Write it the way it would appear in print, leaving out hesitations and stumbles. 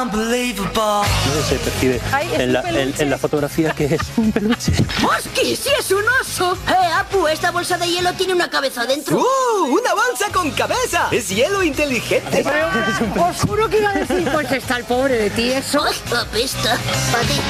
No se percibe en la fotografía que es un peluche. ¡Hostia, sí es un oso! Apu, esta bolsa de hielo tiene una cabeza dentro. ¡Una bolsa con cabeza! ¡Es hielo inteligente! Os juro que iba a decir, pues está el pobre de ti, eso. ¡Apesta! Para ti.